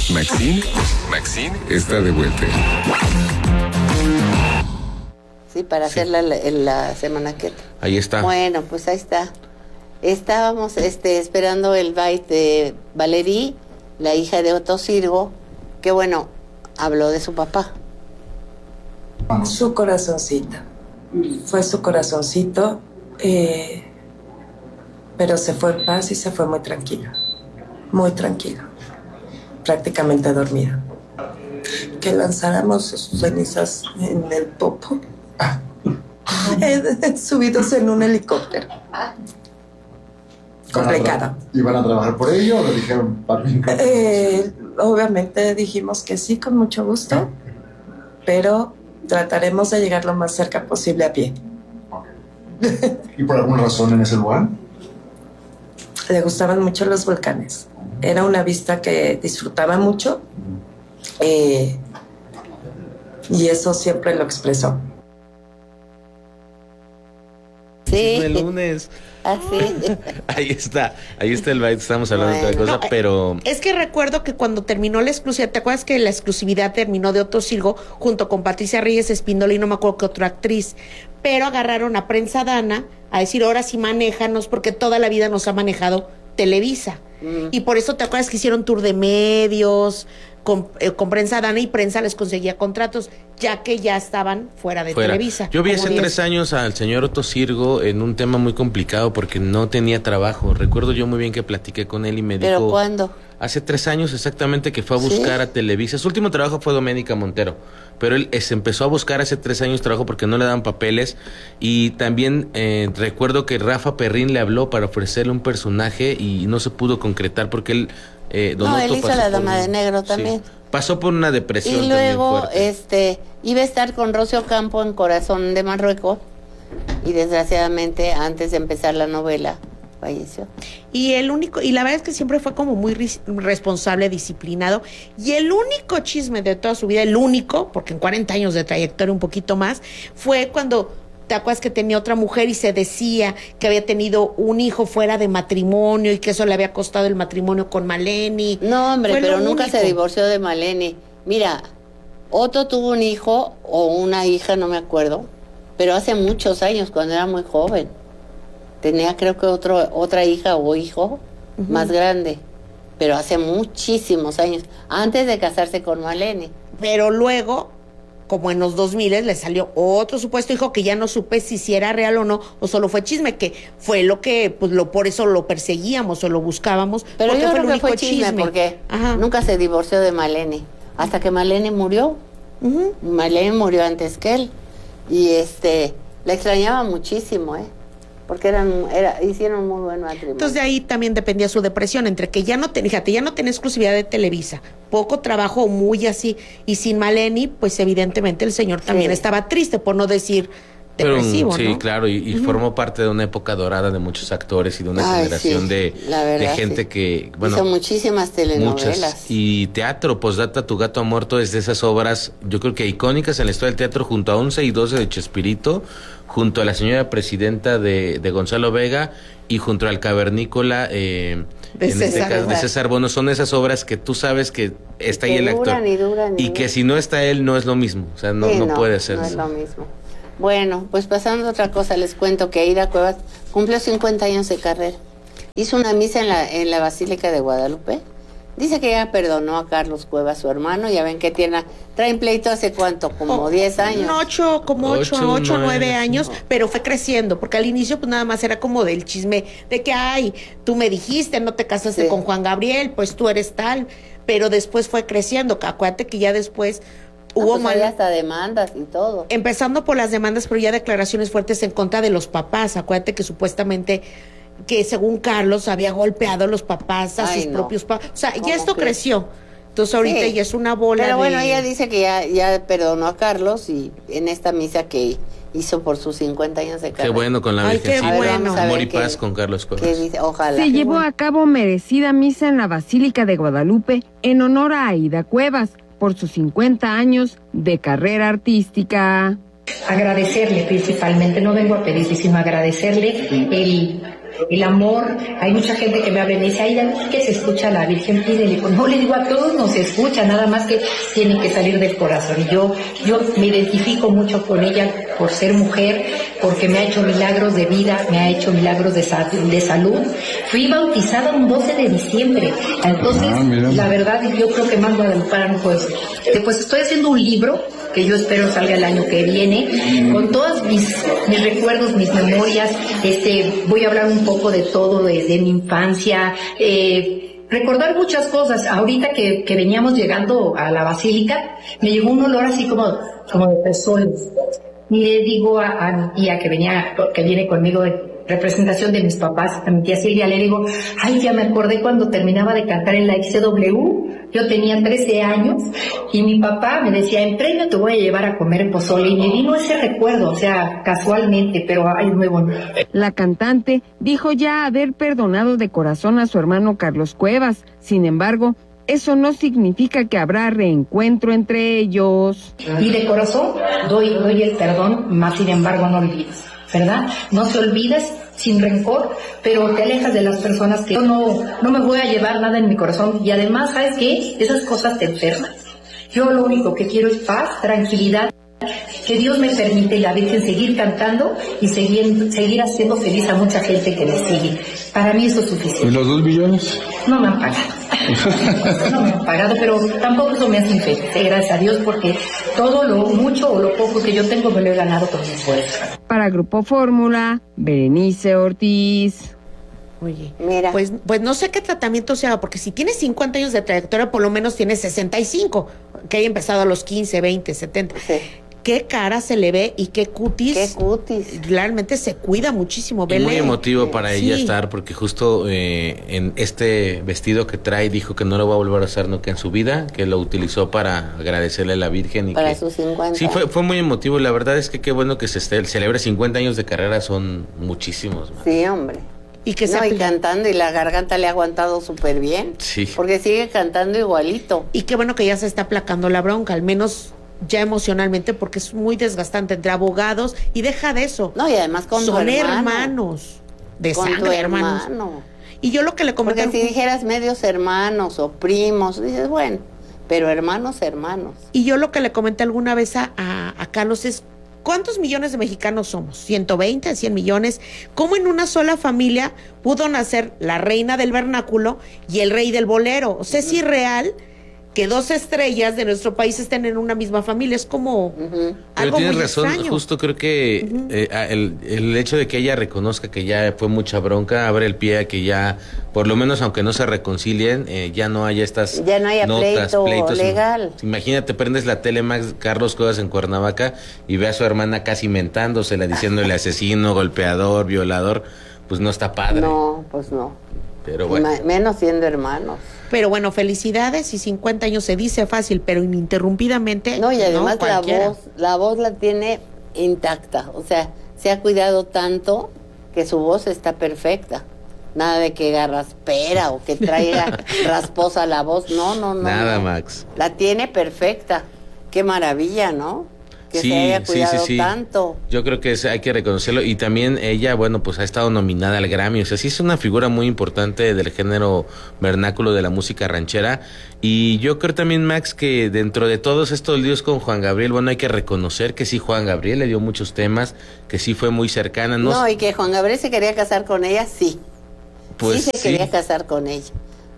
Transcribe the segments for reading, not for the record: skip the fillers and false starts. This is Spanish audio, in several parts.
Maxine está de vuelta. Sí, para hacer la semanaqueta. Ahí está. Bueno, pues ahí está. Estábamos esperando el bite de Valerie, la hija de Otto Sirgo, que bueno, habló de su papá. Su corazoncito. Fue su corazoncito, pero se fue en paz y se fue muy tranquilo. Muy tranquilo. Prácticamente dormido. Que lanzáramos sus cenizas en el popo. Subidos en un helicóptero. Complicado. ¿Iban a trabajar por ello o le dijeron papi? Obviamente dijimos que sí, con mucho gusto, pero trataremos de llegar lo más cerca posible a pie. ¿Y por alguna razón en ese lugar? Le gustaban mucho los volcanes. Era una vista que disfrutaba mucho, y eso siempre lo expresó. Sí. El lunes. Así. Ahí está el bite, estamos hablando de otra cosa, pero... Es que recuerdo que cuando terminó la exclusividad, ¿te acuerdas que la exclusividad terminó de Otto Sirgo junto con Patricia Reyes Espíndola y no me acuerdo qué otra actriz? Pero agarraron a Prensa Dana a decir, ahora sí manéjanos, porque toda la vida nos ha manejado Televisa. Y por eso te acuerdas que hicieron tour de medios con Prensa Dana, y Prensa les conseguía contratos, ya que ya estaban fuera de Televisa. Yo vi hace 3 años al señor Otto Sirgo en un tema muy complicado porque no tenía trabajo. Recuerdo yo muy bien que platiqué con él y me dijo... ¿Pero cuándo? Hace 3 años exactamente, que fue a buscar a Televisa. Su último trabajo fue Doménica Montero, pero él se empezó a buscar hace 3 años trabajo porque no le daban papeles. Y también recuerdo que Rafa Perrín le habló para ofrecerle un personaje y no se pudo concretar porque él... él hizo La Dama de Negro también. Sí, pasó por una depresión. Y luego fuerte. iba a estar con Rocío Campo en Corazón de Marruecos, y desgraciadamente antes de empezar la novela falleció. Y la verdad es que siempre fue como muy responsable, disciplinado, y el único chisme de toda su vida, el único, porque en 40 años de trayectoria un poquito más, fue cuando... ¿Te acuerdas que tenía otra mujer y se decía que había tenido un hijo fuera de matrimonio y que eso le había costado el matrimonio con Maleni? No, hombre, fue pero nunca único. se divorció de Maleni. Mira, Otto tuvo un hijo o una hija, no me acuerdo, pero hace muchos años, cuando era muy joven. Tenía, creo que otra hija o hijo más grande, pero hace muchísimos años, antes de casarse con Maleni. Pero luego, como en los 2000 le salió otro supuesto hijo que ya no supe si era real o no, o solo fue chisme, que fue lo que, pues por eso lo perseguíamos o lo buscábamos. Pero yo creo fue que fue chisme, porque nunca se divorció de Maleni, hasta que Maleni murió. Maleni murió antes que él, y la extrañaba muchísimo, porque hicieron muy buen matrimonio. Entonces de ahí también dependía su depresión, entre que ya no tenía exclusividad de Televisa, poco trabajo, muy así, y sin Maleni, pues evidentemente el señor también estaba triste, por no decir depresivo, sí, ¿no? claro, y formó parte de una época dorada de muchos actores y de una generación de gente que, bueno, hizo muchísimas telenovelas. Y teatro, Posdata, Tu gato ha muerto, es de esas obras, yo creo que icónicas en la historia del teatro, junto a 11 y 12 de Chespirito, junto a La señora presidenta de Gonzalo Vega y junto al Cavernícola de César Bono. Son esas obras que tú sabes que está ahí el actor y que si no está él no es lo mismo, o sea, no puede ser. No es lo mismo. Bueno, pues pasando a otra cosa, les cuento que Aida Cuevas cumplió 50 años de carrera. Hizo una misa en la Basílica de Guadalupe. Dice que ya perdonó a Carlos Cuevas, su hermano. Ya ven que traen pleito hace cuánto, como 10 años. 8 o 9 años, pero fue creciendo, porque al inicio pues nada más era como del chisme, de que, ay, tú me dijiste, no te casaste con Juan Gabriel, pues tú eres tal, pero después fue creciendo. Acuérdate que ya después hubo hasta demandas y todo. Empezando por las demandas, pero ya declaraciones fuertes en contra de los papás. Acuérdate que supuestamente, que según Carlos había golpeado a los papás, a sus propios papás. O sea, ya esto creció. Entonces ahorita ya es una bola. Pero bueno, ella dice que ya perdonó a Carlos, y en esta misa que hizo por sus 50 años de carrera. Qué bueno con la Virgencita. Qué bueno. Amor y paz con Carlos Cuevas. Ojalá. Se llevó a cabo merecida misa en la Basílica de Guadalupe en honor a Aida Cuevas por sus 50 años de carrera artística. Agradecerle principalmente, no vengo a pedirle, sino agradecerle el amor. Hay mucha gente que me habla y me dice, ay, que se escucha a la Virgen, pídele. Pues no, le digo, a todos nos escucha, nada más que tiene que salir del corazón. Y yo me identifico mucho con ella por ser mujer, porque me ha hecho milagros de vida, me ha hecho milagros de salud. Fui bautizada un 12 de diciembre. Entonces, la verdad, yo creo que más guadalupana no puedo ser. Pues estoy haciendo un libro que yo espero salga el año que viene, con todos mis recuerdos, mis memorias. Voy a hablar un poco de todo, de mi infancia, recordar muchas cosas. Ahorita que veníamos llegando a la basílica, me llegó un olor así como de pesol. Y le digo a mi tía que viene conmigo de representación de mis papás, a mi tía Silvia, le digo, ay, ya me acordé cuando terminaba de cantar en la XCW, yo tenía 13 años, y mi papá me decía, en premio te voy a llevar a comer pozole, y me vino ese recuerdo, o sea, casualmente, pero ay, muy bonito. La cantante dijo ya haber perdonado de corazón a su hermano Carlos Cuevas. Sin embargo, eso no significa que habrá reencuentro entre ellos. Y de corazón doy el perdón, más sin embargo no olvides, ¿verdad? No te olvides sin rencor, pero te alejas de las personas que yo no me voy a llevar nada en mi corazón. Y además, ¿sabes qué? Esas cosas te enferman. Yo lo único que quiero es paz, tranquilidad, que Dios me permite y la Virgen seguir cantando y seguir haciendo feliz a mucha gente que me sigue. Para mí eso es suficiente. ¿Y los 2 millones? No me han pagado. No me han pagado, pero tampoco eso me hace infeliz, gracias a Dios, porque todo lo mucho o lo poco que yo tengo me lo he ganado con mi esfuerzo. Para Grupo Fórmula, Berenice Ortiz. Oye, mira, pues no sé qué tratamiento se haga, porque si tienes 50 años de trayectoria, por lo menos tienes 65, que haya empezado a los 15, 20, 70. Sí. Qué cara se le ve y qué cutis. Qué cutis. Realmente se cuida muchísimo. Y muy emotivo para ella estar, porque justo en este vestido que trae dijo que no lo va a volver a usar nunca en su vida, que lo utilizó para agradecerle a la Virgen. Y para que, sus 50. Sí, fue muy emotivo. La verdad es que qué bueno que se celebre 50 años de carrera, son muchísimos. Man. Sí, hombre. Y que y cantando, y la garganta le ha aguantado súper bien. Sí. Porque sigue cantando igualito. Y qué bueno que ya se está aplacando la bronca, al menos ya emocionalmente, porque es muy desgastante entre abogados, y deja de eso. No, y además con son tu hermanos de con sangre, tu hermanos. Y yo lo que le comenté, porque si dijeras medios hermanos o primos, dices, bueno, pero hermanos. Y yo lo que le comenté alguna vez a Carlos es, ¿cuántos millones de mexicanos somos? 120, 100 millones. ¿Cómo en una sola familia pudo nacer la reina del vernáculo y el rey del bolero? O sea, es irreal que 2 estrellas de nuestro país estén en una misma familia. Es como algo muy tienes razón, extraño. Justo creo que el hecho de que ella reconozca que ya fue mucha bronca abre el pie a que ya, por lo menos aunque no se reconcilien, ya no haya estas ya no haya notas, pleitos legal. Imagínate, prendes la tele, Max, Carlos Cuevas en Cuernavaca, y ve a su hermana casi mentándosela, diciéndole asesino, golpeador, violador. Pues no está padre. No, pues no. Pero bueno. Menos siendo hermanos. Pero bueno, felicidades, y 50 años se dice fácil, pero ininterrumpidamente. No, y además cualquiera. la voz la tiene intacta. O sea, se ha cuidado tanto que su voz está perfecta. Nada de que raspera o que traiga rasposa la voz. No. Nada, Max. La tiene perfecta. Qué maravilla, ¿no? Que se haya cuidado tanto. Yo creo que hay que reconocerlo. Y también ella, bueno, pues ha estado nominada al Grammy. O sea, sí es una figura muy importante del género vernáculo de la música ranchera. Y yo creo también, Max, que dentro de todos estos líos con Juan Gabriel, bueno, hay que reconocer que sí, Juan Gabriel le dio muchos temas, que sí fue muy cercana. No, y que Juan Gabriel se quería casar con ella, sí. Pues sí se quería casar con ella.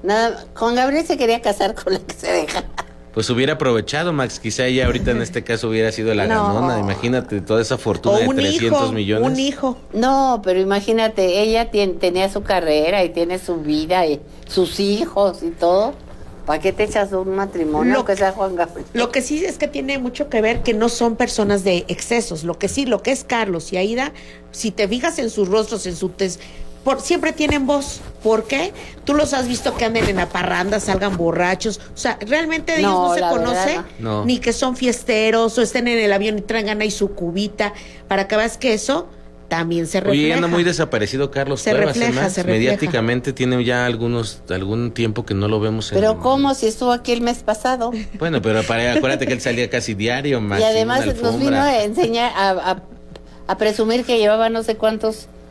Juan Gabriel se quería casar con la que se deja. Pues hubiera aprovechado, Max, quizá ella ahorita en este caso hubiera sido la ganona. Imagínate toda esa fortuna de 300 millones. Un hijo. No, pero imagínate, ella tenía su carrera y tiene su vida y sus hijos y todo. ¿Para qué te echas un matrimonio que sea Juan Gabriel? Lo que sí es que tiene mucho que ver que no son personas de excesos. Lo que es Carlos y Aida, si te fijas en sus rostros, en su siempre tienen voz. ¿Por qué? Tú los has visto que anden en la parranda, salgan borrachos. O sea, realmente ellos no se conoce ni que son fiesteros o estén en el avión y traigan ahí su cubita. Para que veas que eso también se refleja. Oye, anda muy desaparecido Carlos Cuevas. Se refleja. Mediáticamente tiene ya algún tiempo que no lo vemos. Pero ¿cómo? Si estuvo aquí el mes pasado. Bueno, pero acuérdate que él salía casi diario, Max. Y además nos vino a enseñar, a presumir que llevaba no sé cuántos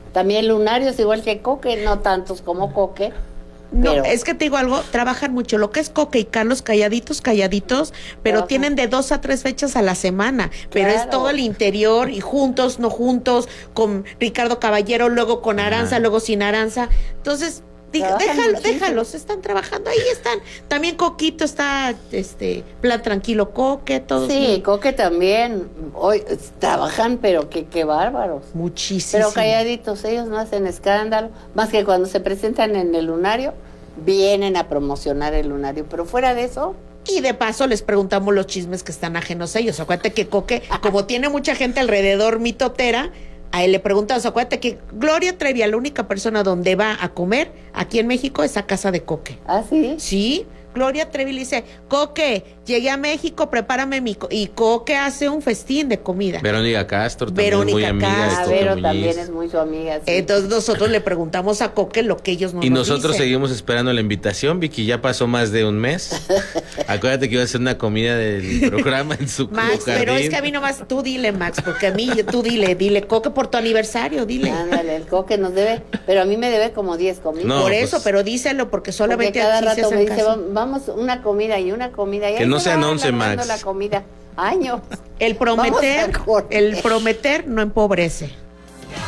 También Lunarios, igual que Coque, no tantos como Coque. No, pero es que te digo algo, trabajan mucho, lo que es Coque y Carlos, calladitos, pero Trabajan. tienen de 2 a 3 fechas a la semana, pero es Claro. todo el interior, y juntos, no juntos, con Ricardo Caballero, luego con Aranza, luego sin Aranza, entonces, Trabajan muchísimo. déjalos, están trabajando, ahí están, también Coquito está, plan tranquilo, Coque, todos. sí, Coque también. Hoy trabajan, pero qué bárbaros. Muchísimo. Pero calladitos, ellos no hacen escándalo, más que cuando se presentan en el Lunario, vienen a promocionar el Lunario, pero fuera de eso, Y de paso les preguntamos los chismes que están ajenos a ellos. Acuérdate que Coque, como tiene mucha gente alrededor mitotera, a él le preguntamos, acuérdate que Gloria Trevi, la única persona donde va a comer aquí en México es a casa de Coque. ¿ah, sí? Sí, Gloria Trevi le dice, Coque, llegué a México, prepárame y Coque hace un festín de comida. Verónica Castro también Verónica muy amiga de Castro. Ah, Coque Vero Muñiz. también es muy su amiga. Sí. Entonces nosotros le preguntamos a Coque lo que ellos no Y nos nosotros dicen. seguimos esperando la invitación, Vicky, ya pasó más de un mes. Acuérdate que iba a hacer una comida del programa en su Max, jardín. pero es que a mí nomás, tú dile, Max, porque a mí, tú dile, Coque, por tu aniversario, dile. Ándale, el Coque nos debe, pero a mí me debe como 10 comidas. No, por pues, eso, pero díselo, porque Porque solamente cada así se rato me hacen dice, caso. vamos una comida y una comida. Y Que ahí no se sean va 11, alargando Max. la comida. Años. El Vamos a prometer, corte. el prometer no empobrece.